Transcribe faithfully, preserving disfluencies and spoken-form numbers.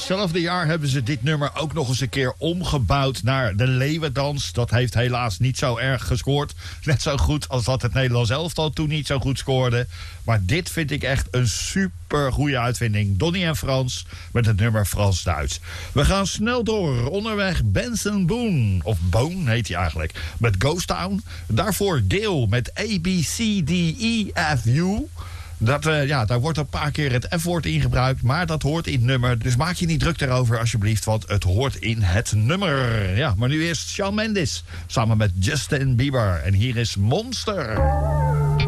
datzelfde jaar hebben ze dit nummer ook nog eens een keer omgebouwd naar de Leeuwendans. Dat heeft helaas niet zo erg gescoord. Net zo goed als dat het Nederlands elftal toen niet zo goed scoorde. Maar dit vind ik echt een super goede uitvinding. Donnie en Frans met het nummer Frans-Duits. We gaan snel door. Onderweg Benson Boone. Of Boone heet hij eigenlijk. Met Ghost Town. Daarvoor Gail met A B C D E F U. Dat, uh, ja, daar wordt een paar keer het F-woord in gebruikt, maar dat hoort in het nummer. Dus maak je niet druk daarover alsjeblieft, want het hoort in het nummer. Ja, maar nu eerst Shawn Mendes samen met Justin Bieber. En hier is Monster.